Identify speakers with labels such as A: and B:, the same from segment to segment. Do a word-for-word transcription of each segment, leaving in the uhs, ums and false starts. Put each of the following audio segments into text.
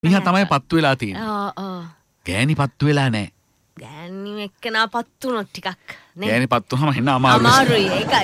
A: මිනිහා තමයි පත්තු වෙලා තියෙන්නේ.
B: ආ ආ.
A: ගෑණි පත්තු වෙලා නැහැ.
B: ගෑණි එක්කනා පත්තු වුණොත් ටිකක් නේ.
A: ගෑණි පත්තු වුනම එන්න අමාරුයි.
B: අමාරුයි ඒකයි.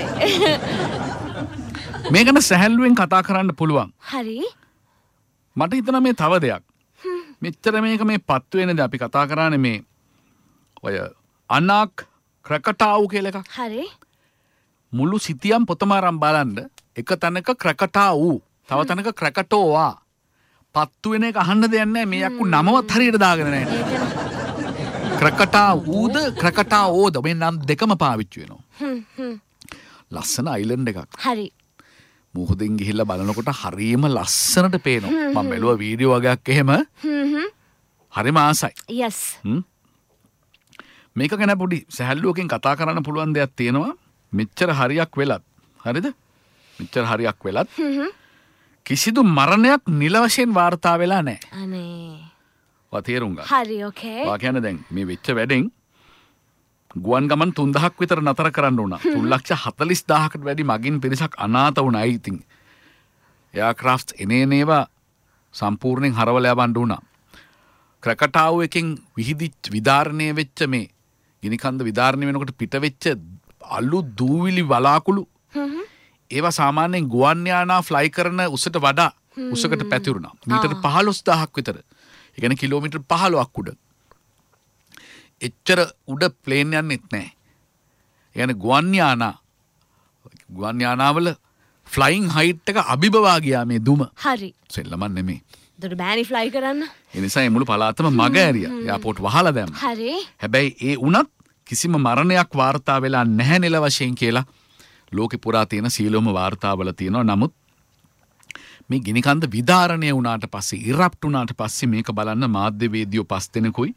A: මේකන සැහැල්ලුවෙන් කතා කරන්න පුළුවන්.
B: හරි.
A: මට හිතෙනවා මේ තව දෙයක්. මෙච්චර මේක මේ පත්තු වෙනද අපි කතා කරන්නේ මේ ඔය අනාක් ක්‍රකටාවු කියලා එකක්.
B: හරි.
A: මුළු සිතියම් පොතම අරන් බලන්න එක තැනක ක්‍රකටාවු තව තැනක ක්‍රකටෝවා පත්තු වෙන එක අහන්න දෙයක් නැහැ. මේ යක්කු නමවත් හරියට දාගෙන නැහැ. ක්‍රකටාවුද ක්‍රකටාවෝද මේ නම් දෙකම පාවිච්චි වෙනවා.
B: හ්ම් හ්ම්.
A: ලස්සන අයිලන්ඩ් එකක්.
B: හරි.
A: මුහුදින් ගිහිල්ලා බලනකොට හරියම ලස්සනට පේනවා. මම බැලුවා වීඩියෝ වගේක් එහෙම.
B: හ්ම් හ්ම්.
A: හරිම ආසයි.
B: yes.
A: හ්ම්. මේක ගැන පොඩි සැහැල්ලුවකින් කතා කරන්න පුළුවන් දෙයක් තියෙනවා. මෙච්චර හරියක් වෙලත්. හරිද? මෙච්චර හරියක් වෙලත්.
B: හ්ම්.
A: කිසිදු මරණයක් නිල වශයෙන් වාර්තා වෙලා නැහැ.
B: අනේ.
A: ඔයා තේරුම් ගන්න.
B: හරි ඕකේ.
A: ඔයා කියන්නේ දැන් මේ වෙච්ච වැඩෙන් ගුවන් ගමන් තුන්දහක් විතර නතර කරන්න වුණා. තුන් ලක්ෂ හතළිස් දාහකට වැඩි මගින් පිරිසක් අනාථ වුණා. I think එයාක්‍රාෆ්ට්ස් එනේනේවා සම්පූර්ණයෙන් හරවලා යවන්න වුණා. ක්‍රකටාවු එකෙන් විහිදිච්ච විදාරණය වෙච්ච මේ ගිනිකන්ද විදාරණය වෙනකොට පිට වෙච්ච අලු දූවිලි වලාකුළු ඒවා සාමාන්‍යයෙන් ගුවන් යානා ෆ්ලයි කරන උසට වඩා උසකට පැතිරුණා. මීටර් පහළොස් දාහක් විතර. ඒ කියන්නේ කිලෝමීටර් පහළොවක් උඩ. එච්චර උඩ ප්ලේන් යන්නෙත් නැහැ. ඒ කියන්නේ ගුවන් යානා ගුවන් යානාවල ෆ්ලයිං හයිට් එක අභිබවා ගියා මේ දුම.
B: හරි.
A: සෙල්ලමක් නෙමෙයි.
B: දොඩ බෑනි ෆ්ලයි කරන්න.
A: ඒ නිසා මේ මුළු පළාතම මග ඇරියා. එයාපෝට් වහලා දැම්මා.
B: හරි.
A: හැබැයි ඒ වුණත් කිසිම මරණයක් වාර්තා වෙලා නැහැ නෙල වශයෙන් කියලා ලෝකෙ පුරා තියෙන සීලොම වාර්තාවල තියෙනවා. නමුත් මේ ගිනිකන්ද විදාරණය වුණාට පස්සේ ඉරප්ට් වුණාට පස්සේ මේක බලන්න මාධ්‍යවේදියෝ පස් දෙනෙකුයි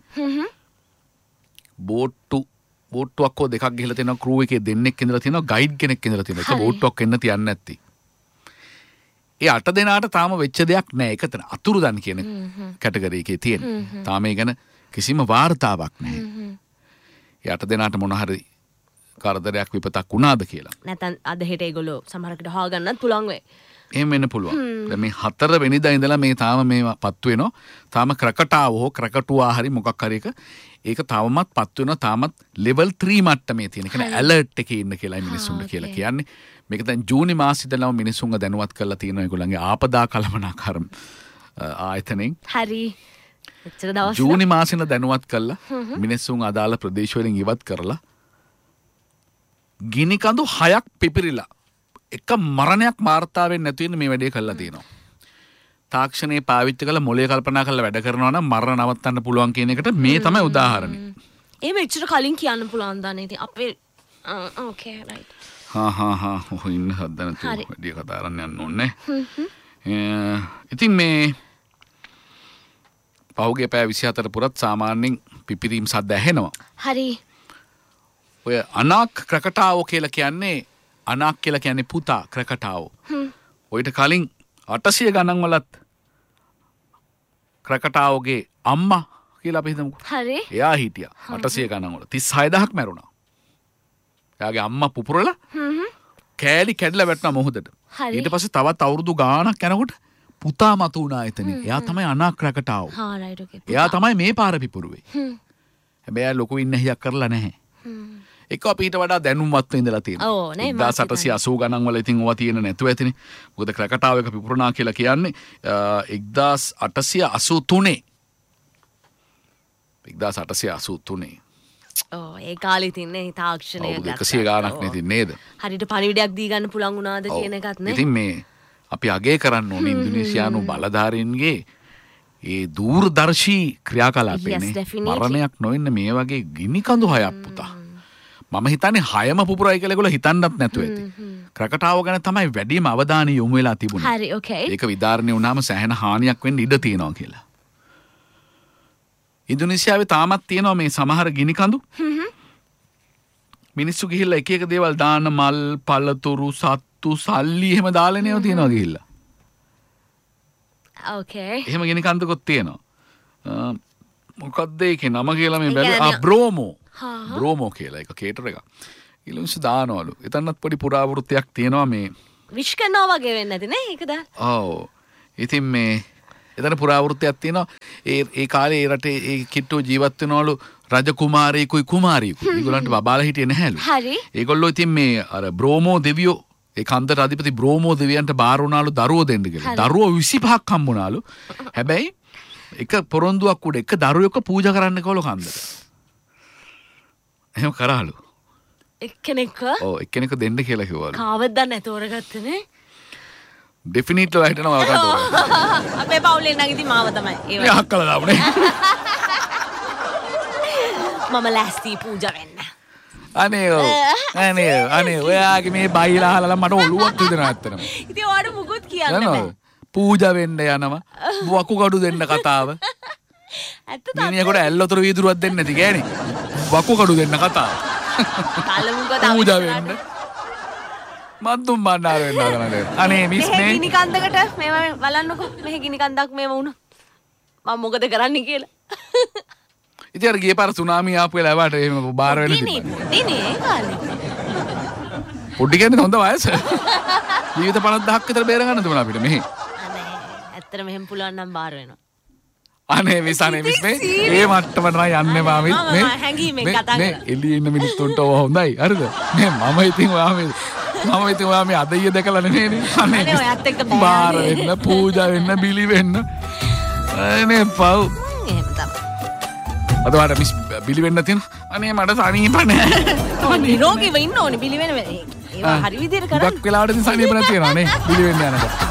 A: බෝට්ටු බෝට්ටුවක් හෝ දෙකක් ගිහලා තියෙනවා. ක්‍රූ එකේ දෙන්නෙක් ඉඳලා තියෙනවා. ගයිඩ් කෙනෙක් ඉඳලා තියෙනවා. ඒක බෝට්ටුවක් එන්න තියන්නේ නැත්තේ. ඒ අට දෙනාට තාම වෙච්ච දෙයක් නැහැ. ඒකතන අතුරුදන් කියන කැටගරි එකේ තියෙන. තාම ඒ ගැන කිසිම වාර්තාවක් නැහැ. ඒ අට දෙනාට මොන හරි කරදරයක් විපතක් වුණාද කියලා.
B: නැත්නම් අද හෙට ඒගොල්ලෝ සමහරකට හොයාගන්නත් පුළුවන් වෙයි.
A: එහෙම වෙන්න පුළුවන්. දැන් මේ හතර වෙනිදා ඉඳලා මේ තාම මේ පත්තු වෙනවා. තාම ක්‍රකටාව හෝ ක්‍රකටුවා හරි මොකක් හරි එක ඒක තවමත් පත්තු වෙනවා. තාමත් ලෙවල් ත්‍රී මට්ටමේ තියෙන. ඒ කියන්නේ ඇලර්ට් එකේ ඉන්න කියලා මිනිස්සුන්ට කියලා කියන්නේ. මේක දැන් ජූනි මාසෙ ඉඳලාම මිනිස්සුන්ව දැනුවත් කරලා තියෙනවා ඒගොල්ලන්ගේ ආපදා කළමනාකරන ආයතනෙන්.
B: හරි. එච්චර දවස්
A: ජූනි මාසෙන දැනුවත් කරලා මිනිස්සුන් අදාළ ප්‍රදේශ වලින් ඉවත් කරලා ගිනි කඳු හයක් පිපිරිලා එක මරණයක් වාර්තා වෙන්නේ නැතු වෙන මේ වැඩේ කරලා තියෙනවා. තාක්ෂණයේ පාවිච්චි කරලා මොලේ කල්පනා කරලා වැඩ කරනවා නම් මරණ නවත්තන්න පුළුවන් කියන එකට මේ තමයි උදාහරණය.
B: ඒ මෙච්චර කලින් කියන්න පුළුවන් දන්නේ. ඉතින් අපේ ඕකේ රයිට්.
A: හා හා හා ඔහො ඉන්න හදන තු වැඩි කතා කරන්න යන්න ඕනේ. ඉතින් මේ පහුගිය පැය විසිහතර පුරත් සාමාන්‍යයෙන් පිපිරීම් සද්ද ඇහෙනවා.
B: හරි.
A: ඔය අනාක් ක්‍රකටාවෝ කියලා කියන්නේ අනාක් කියලා කියන්නේ පුතා ක්‍රකටාවෝ. ඔයිට කලින් අටසිය ගණන් වලත් ක්‍රකටාවෝගේ අම්මා කියලා අපි හිතමුකෝ.
B: හරි.
A: එයා හිටියා අටසිය ගණන් වල තිස් හය දහසක් මැරුණා. එයාගේ අම්මා පුපුරලා කෑලි කැඩලා වැටුණා මොහොතට. ඊට පස්සේ තවත් අවුරුදු ගාණක් යනකොට පුතා මතු වුණා එතනින්. එයා තමයි අනාක් ක්‍රකටාවෝ.
B: හා රයිට් ඕකේ.
A: එයා තමයි මේ පාර පිපුරුවේ. හැබැයි ලොකු ඉන්නහියක් කරලා නැහැ. එක අපිට වඩා දැනුම්වත්ව ඉඳලා තියෙනවා.
B: ඔව් නේ.
A: එක්දාස් අටසිය අසූ ගණන් වල ඉතින් ඕවා තියෙන නැතුව ඇතිනේ. මොකද ක්‍රකටාව එක පිපුරුණා කියලා කියන්නේ එක්දාස් අටසිය අසූ තුනේ. එක්දාස් අටසිය අසූ තුනේ.
B: ඔව් ඒ කාලේ තින්නේ තාක්ෂණය
A: ගත්තා. එකසිය ගාණක් නෙති නේද?
B: හරියට පණිවිඩයක් දී ගන්න පුළුවන් වුණාද කියන එකත් නේ.
A: ඉතින් මේ අපි අගය කරන්න ඕනේ ඉන්දුනීසියානු බලධාරීන්ගේ ඒ දූරදර්ශී ක්‍රියාකලාපේනේ. මරණයක් නොවෙන්න මේ වගේ ගිනි කඳු හයක් පුතා. මම හිතන්නේ හයම පුපුරයි කියලා ඒගොල්ලෝ හිතන්නත් නැතුව ඇති. ක්‍රකටාව ගැන තමයි වැඩිම අවධානය යොමු වෙලා තිබුණේ.
B: හරි ඕකේ.
A: ඒක විදාරණය වුණාම සෑහෙන හානියක් වෙන්න ඉඩ තියෙනවා කියලා. ඉන්දුනීසියාවේ තාමත් තියෙනවා මේ සමහර ගිනි කඳු. මිනිස්සු ගිහිල්ලා එක එක දේවල් දාන මල්, පළතුරු, සත්තු, සල්ලි එහෙම දාලා නේව තියනවා ගිහිල්ලා.
B: ඕකේ.
A: එහෙම ගිනි කඳුකොත් තියෙනවා. මොකක්ද ඒකේ නම කියලා මේ බැලුවා. ආ බ්‍රෝමෝ. බ්‍රෝමෝ කියලා එක කේටර් එකක්. ඊළඟට දානවලු. එතනත් පොඩි පුරාවෘත්තයක් තියෙනවා මේ
B: විශ් කරනවා වගේ වෙන්නේ නැති නේ ඒකද?
A: ඔව්. ඉතින් මේ එතන පුරාවෘත්තයක් තියෙනවා. ඒ ඒ කාලේ ඒ රටේ ඒ කිට්ටෝ ජීවත් වෙනවලු රජ කුමාරයෙකුයි කුමාරියකුයි. ඒගොල්ලන්ට බබාලා හිටියේ නැහැලු.
B: හරි.
A: ඒගොල්ලෝ ඉතින් මේ අර බ්‍රෝමෝ දෙවියෝ ඒ කන්දට අධිපති බ්‍රෝමෝ දෙවියන්ට බාර වුණාලු දරුවෝ දෙන්න කියලා. දරුවෝ විසිපහක් හම්බුණාලු. හැබැයි එක පොරොන්දුවක් උඩ එක දරුවෙක්ව පූජා කරන්න කවලු කන්දට. එහෙම කරාලු.
B: එක්කෙනෙක්ව?
A: ඔව් එක්කෙනෙක්ව දෙන්න කියලා කිව්වලු.
B: කාවද දන්නේ තෝරගත්තනේ?
A: ඩෙෆිනිට්ලි වැටෙනවා ඔය කන්දට.
B: අපේ පවුලේ නම් ඉතින් මාව තමයි. ඒ
A: වගේ. යහක්කලා දාමුනේ.
B: මම ලෑස්ති පූජා වෙන්න.
A: අනේ ඔව්. අනේ අනේ ඔයාගේ මේ බයිලා අහලා මට ඔළුවක් රිදෙනවා ඇත්තටම.
B: ඉතින් ඔයාට මුකුත් කියන්න බෑ.
A: පූජා වෙන්න යනවා. වකුගඩු දෙන්න කතාව.
B: ඇත්ත තමයි.
A: මිනිහෙකුට ඇල්ලතර වීදුරුවක් දෙන්න නැති ගෑනේ. වකුගඩු දෙන්න කතාව.
B: කලමුක තමයි.
A: පූජා වෙන්න. මන්තුම් බණ්ඩාර වෙන්න හදනනේ. අනේ මිස් මේ
B: ගිනි කන්දකට මේව බලන්නකෝ. මෙහි ගිනි කන්දක් මේව වුණා. මම මොකද කරන්නේ කියලා.
A: ඉතින් අර ගියේ පාර සුනාමි ආපු වෙලාව වට එහෙම බාර වෙන්න තිබ්බා.
B: දිනේ ඒ කාලේ.
A: පොඩි කියන්නේ හොඳ වයස. ජීවිත පනස් දහසක් විතර බේර ගන්න දුන්නා අපිට මෙහි.
B: අනේ ඇත්තට මෙහෙම පුළුවන් නම් බාර වෙනවා.
A: අනේ විසනේ මිස් මේ ඒ මට්ටමට නම් යන්නේ බා මේ
B: මේ හැංගීමෙන් කතා කරා.
A: මේ එළියේ ඉන්න මිනිස්සුන්ට ඔව හොඳයි. හරිද? මේ මම ඉතින් ඔයා මේ මම ඉතින් ඔයා මේ අදయ్య දැකලා නෙමෙයිනේ.
B: අනේ ඔයත් එක්ක
A: බාර වෙන්න, පූජා වෙන්න, බිලි වෙන්න. අනේ පව්.
B: එහෙම තමයි.
A: අද වාට මිස් බිලි වෙන්න තියෙන. අනේ මට සනීප නැහැ.
B: නිරෝගීව ඉන්න ඕනේ බිලි වෙන. ඒවා හරි විදියට කරන්න.
A: ගොඩක් වෙලාවට ඉතින් සනීප නැති වෙනවා නේ. බිලි වෙන්න යනකොට.